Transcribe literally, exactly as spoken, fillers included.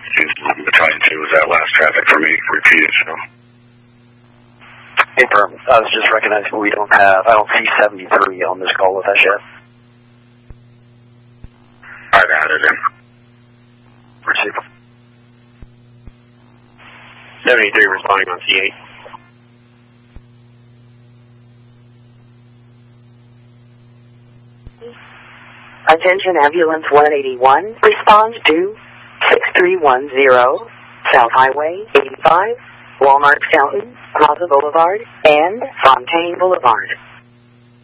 I'm trying to was that last traffic for me repeated, so. Hey, Perm, I was just recognizing we don't have, I don't see seventy-three on this call with us yet. I've added him. Receive. seventy-three responding on C eight. Attention Ambulance one eighty-one, respond to six three one zero, South Highway eighty-five, Walmart Fountain, Plaza Boulevard, and Fontaine Boulevard.